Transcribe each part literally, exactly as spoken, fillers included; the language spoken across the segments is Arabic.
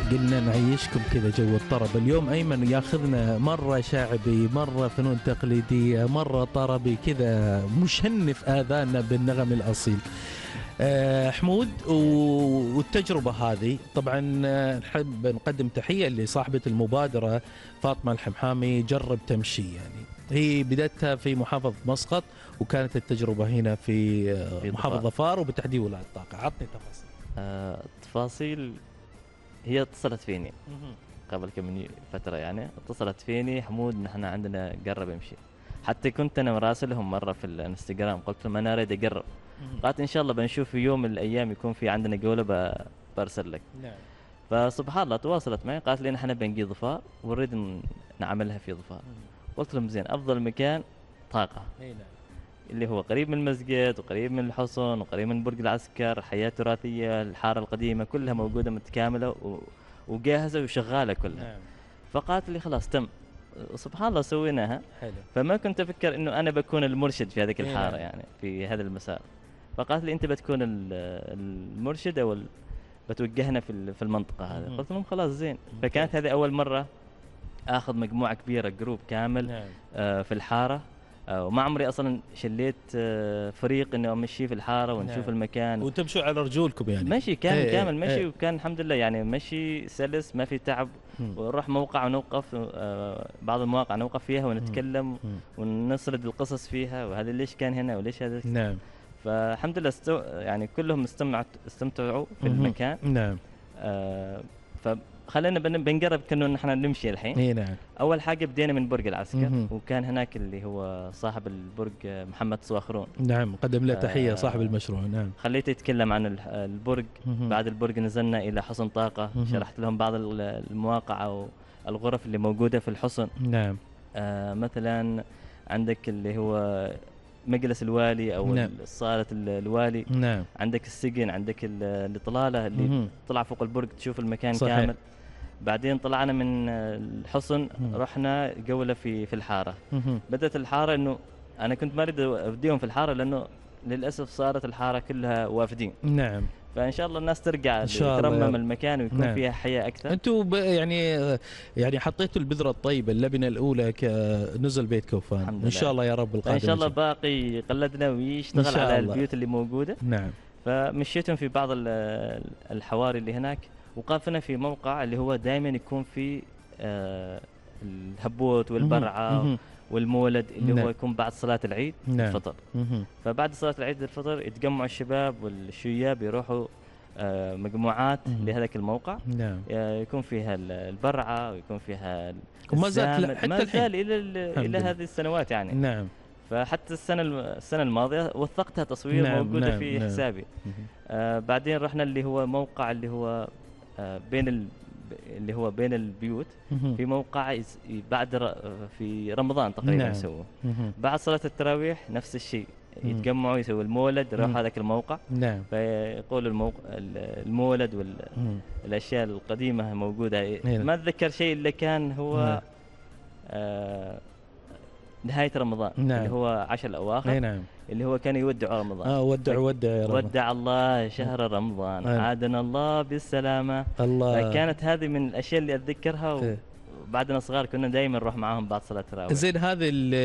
قلنا نعيشكم كذا جو الطرب. اليوم أيمن ياخذنا مرة شعبي، مرة فنون تقليدية، مرة طربي كذا مشنف آذاننا بالنغم الأصيل. أه حمود، والتجربة هذه طبعا نحب نقدم تحية لصاحبة المبادرة فاطمة الحمحامي جرب تمشي. يعني هي بدأتها في محافظة مسقط، وكانت التجربة هنا في, في محافظة ظفار وبالتحديد ولاية طاقة. عطني تفاصيل. أه تفاصيل، هي اتصلت فيني قبل كم فترة، يعني اتصلت فيني حمود نحن عندنا قرب امشي. حتى كنت انا مراسلهم مرة في الانستغرام، قلت لهم انا اريد اقرب. قالت ان شاء الله بنشوف في يوم من الايام يكون في عندنا جولة برسل لك. نعم. فسبحان الله تواصلت معي، قالت لي نحن بنجي ظفار ونريد نعملها في ظفار. قلت لهم زين، افضل مكان طاقة. نعم. اللي هو قريب من المسجد وقريب من الحصن وقريب من برج العسكر، حياة تراثية، الحارة القديمة كلها موجودة متكاملة و... وجاهزة وشغالة كلها. نعم. فقالت لي خلاص تم. سبحان الله سويناها. حلو. فما كنت أفكر إنه أنا بكون المرشد في هذيك الحارة. نعم. يعني في هذا المسار. فقالت لي أنت بتكون المرشد أو ال... بتوجهنا في في المنطقة هذه. قلت لهم خلاص زين. فكانت هذه أول مرة آخذ مجموعة كبيرة، جروب كامل. نعم. آه في الحارة. وما عمري اصلا شليت فريق انه امشي في الحاره ونشوف. نعم. المكان وتمشوا على رجولكم يعني. مشي كامل. ايه كامل مشي. ايه وكان الحمد لله يعني مشي سلس، ما في تعب. ونروح موقع ونوقف، بعض المواقع نوقف فيها ونتكلم. مم. ونسرد القصص فيها، وهذا ليش كان هنا وليش هذا. نعم. فالحمد لله استو... يعني كلهم استمعوا استمتعوا في مم. المكان. نعم. آه ف خلينا بنقرب كأنه نحن نمشي الحين. إيه نعم. أول حاجة بدينا من برج العسكر. مم. وكان هناك اللي هو صاحب البرج محمد صواخرون. نعم، قدم له تحية. آه صاحب المشروع. نعم. خليته يتكلم عن البرج. مم. بعد البرج نزلنا إلى حصن طاقة. مم. شرحت لهم بعض المواقع أو الغرف اللي موجودة في الحصن. نعم. آه مثلا عندك اللي هو مجلس الوالي أو نعم. صالة الوالي. نعم. عندك السجن، عندك الإطلالة اللي مم. طلع فوق البرج تشوف المكان. صحيح. كامل. بعدين طلعنا من الحصن. مم. رحنا جولة في في الحارة. مم. بدأت الحارة إنه أنا كنت ما أريد أوديهم في الحارة لأنه للأسف صارت الحارة كلها وافدين. نعم. فإن شاء الله الناس ترجع ترمم المكان ويكون نعم. فيها حياة أكثر. أنتوا يعني يعني حطيتوا البذرة الطيبة، اللبنة الأولى كنزل بيت كوفان. إن شاء الله يا رب القادم. إن شاء الله باقي قلدنا ويشتغل على الله. البيوت اللي موجودة. نعم. فمشيتهم في بعض الحواري اللي هناك، وقفنا في موقع اللي هو دائما يكون في آه الهبوت والبرعة. مم. والمولد اللي نعم. هو يكون بعد صلاة العيد. نعم. الفطر. مم. فبعد صلاة العيد الفطر يتجمعوا الشباب والشياب يروحوا آه مجموعات مم. لهذاك الموقع. نعم. يكون فيها البرعة ويكون فيها وما زال حتى ما زال إلى إلى هذه السنوات يعني. نعم. فحتى السنة السنة الماضية وثقتها تصوير. نعم. موجودة نعم. في نعم. حسابي. آه بعدين رحنا اللي هو موقع اللي هو آه بين ال اللي هو بين البيوت. مم. في موقع بعد ر... في رمضان تقريبا. نعم. سووا بعد صلاة التراويح نفس الشيء. مم. يتجمعوا يسووا المولد، يروح هذاك الموقع. نعم. فيقول الموقع المولد والأشياء القديمة موجودة. نعم. ما أتذكر شيء اللي كان هو. نعم. آه نهاية رمضان. نعم. اللي هو عشر الأواخر. نعم. اللي هو كان يودع رمضان. اه ودع ودع يا رمضان. ودع الله شهر رمضان. آه. عادنا الله بالسلامة. الله. كانت هذه من الأشياء اللي أتذكرها. و... بعدنا صغار كنا دائما نروح معاهم بعد صلاة التراويح. زين، هذه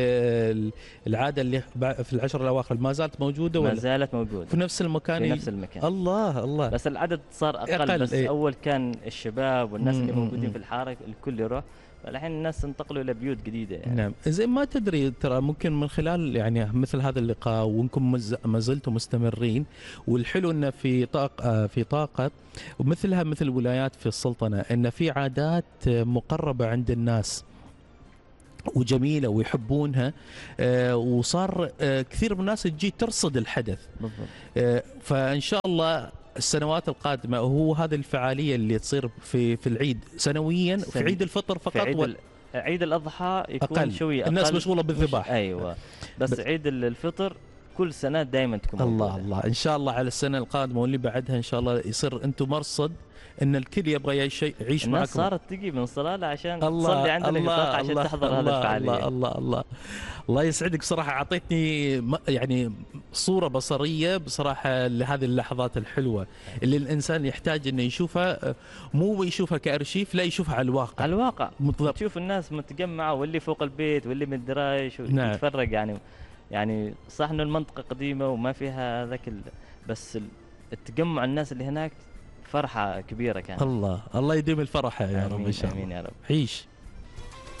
العادة اللي في العشر الأواخر ما زالت موجودة ولا؟ ما زالت موجودة في نفس المكان. في نفس المكان. الله الله. بس العدد صار أقل, أقل. بس إيه؟ أول كان الشباب والناس مم. اللي موجودين في الحارة الكل يروح. الحين الناس انتقلوا إلى بيوت جديدة يعني. نعم. زين، ما تدري ترى ممكن من خلال يعني مثل هذا اللقاء وانكم ما زلتم مستمرين، والحلو ان في طاقة في طاقة ومثلها مثل ولايات في السلطنة ان في عادات مقربة عند الناس وجميلة ويحبونها. آه وصار آه كثير من الناس تجي ترصد الحدث. آه فإن شاء الله السنوات القادمة وهو هذه الفعالية اللي تصير في في العيد سنويا. في عيد الفطر فقط. عيد, وال... عيد الأضحى يكون أقل. شوي أقل. الناس مشغولة بالذبح. أيوة. بس, بس عيد الفطر كل سنه دائما تكون الله موجودة. الله، ان شاء الله على السنه القادمه واللي بعدها ان شاء الله يصير انتم مرصد ان الكل يبغى يعيش يعيش معكم. الناس صارت تجي من صلاله عشان الله تصلي عندنا في الله الطاقه عشان الله تحضر هذه الله الفعاليه. الله الله الله الله يسعدك. بصراحه اعطيتني م- يعني صوره بصريه بصراحه لهذه اللحظات الحلوه اللي الانسان يحتاج انه يشوفها، مو يشوفها كارشيف، لا يشوفها على الواقع. على الواقع بالضبط. تشوف الناس متجمعه واللي فوق البيت واللي من الدرايش نعم. ويتفرج يعني. يعني صح انه المنطقه قديمه وما فيها ذاك ال... بس ال- التجمع الناس اللي هناك فرحه كبيره كانت. الله الله يديم الفرح يا رب آمين ان شاء الله. آمين يا رب. عيش.